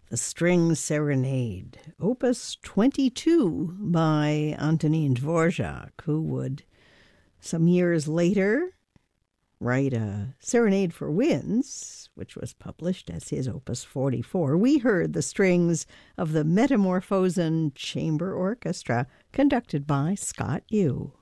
The String Serenade, Opus 22 by Antonin Dvorak, who would, some years later, write a Serenade for Winds, which was published as his Opus 44. We heard the strings of the Metamorphosen Chamber Orchestra, conducted by Scott Yu.